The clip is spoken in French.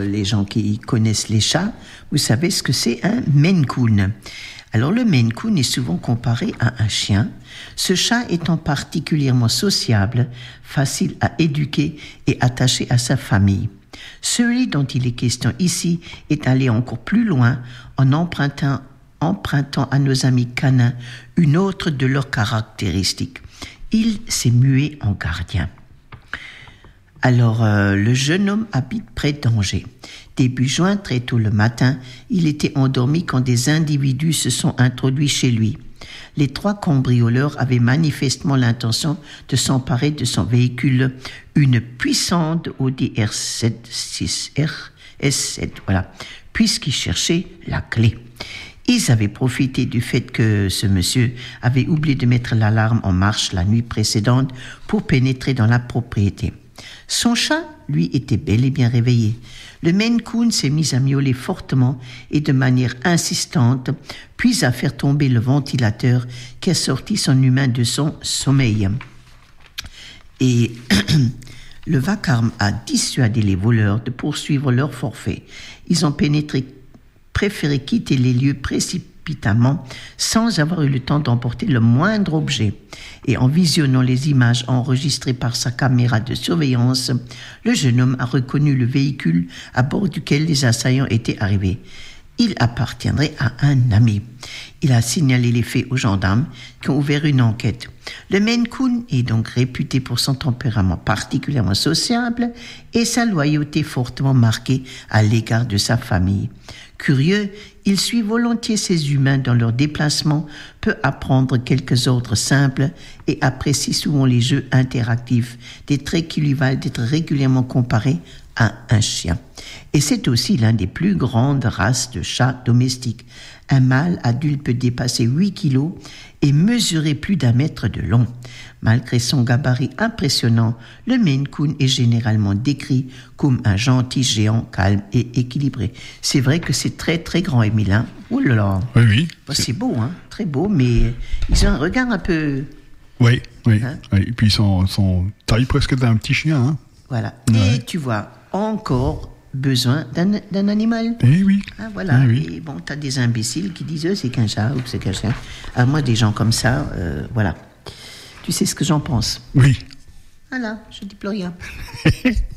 les gens qui connaissent les chats, vous savez ce que c'est un Maine Coon. Alors le Maine Coon est souvent comparé à un chien, ce chat étant particulièrement sociable, facile à éduquer et attaché à sa famille. Celui dont il est question ici est allé encore plus loin en empruntant à nos amis canins une autre de leurs caractéristiques. Il s'est mué en gardien. Alors, le jeune homme habite près d'Angers. Début juin, très tôt le matin, il était endormi quand des individus se sont introduits chez lui. Les 3 cambrioleurs avaient manifestement l'intention de s'emparer de son véhicule, une puissante Audi S7, voilà, puisqu'ils cherchaient la clé. Ils avaient profité du fait que ce monsieur avait oublié de mettre l'alarme en marche la nuit précédente pour pénétrer dans la propriété. Son chat, lui, était bel et bien réveillé. Le Maine Coon s'est mis à miauler fortement et de manière insistante, puis à faire tomber le ventilateur qui a sorti son humain de son sommeil. Et le vacarme a dissuadé les voleurs de poursuivre leur forfait. Ils ont préféré quitter les lieux précipitamment sans avoir eu le temps d'emporter le moindre objet. Et en visionnant les images enregistrées par sa caméra de surveillance, le jeune homme a reconnu le véhicule à bord duquel les assaillants étaient arrivés. Il appartiendrait à un ami. Il a signalé les faits aux gendarmes qui ont ouvert une enquête. Le Maine Coon est donc réputé pour son tempérament particulièrement sociable et sa loyauté fortement marquée à l'égard de sa famille. Curieux, il suit volontiers ses humains dans leurs déplacements, peut apprendre quelques ordres simples et apprécie souvent les jeux interactifs, des traits qui lui valent d'être régulièrement comparé à un chien. Et c'est aussi l'un des plus grandes races de chats domestiques. Un mâle adulte peut dépasser 8 kilos et mesurer plus d'1 mètre de long. Malgré son gabarit impressionnant, le Maine Coon est généralement décrit comme un gentil géant calme et équilibré. C'est vrai que c'est très très grand, Émile. Hein? Oh là là. Oui. C'est beau, hein? Très beau, mais ils ont un regard un peu... Oui. Hein? Et puis son taille presque d'un petit chien. Hein? Voilà. Ouais. Et tu vois, encore besoin d'un animal. Eh oui. Ah, voilà. Eh oui. Et bon, t'as des imbéciles qui disent c'est qu'un chat ou que c'est qu'un chien. Alors moi, des gens comme ça, voilà. Tu sais ce que j'en pense. Oui. Voilà, je dis plus rien.